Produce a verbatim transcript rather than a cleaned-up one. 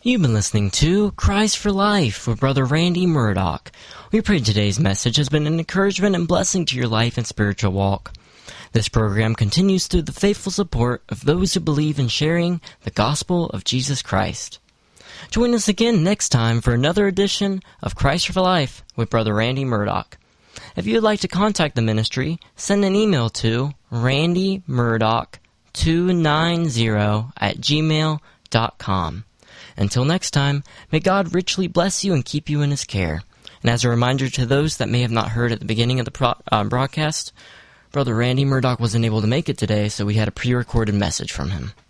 You've been listening to Christ for Life with Brother Randy Murdoch. We pray today's message has been an encouragement and blessing to your life and spiritual walk. This program continues through the faithful support of those who believe in sharing the gospel of Jesus Christ. Join us again next time for another edition of Christ for Life with Brother Randy Murdoch. If you would like to contact the ministry, send an email to randy murdoch two nine zero at gmail dot com. Until next time, may God richly bless you and keep you in His care. And as a reminder to those that may have not heard at the beginning of the pro- uh, broadcast, Brother Randy Murdoch wasn't able to make it today, so we had a pre-recorded message from him.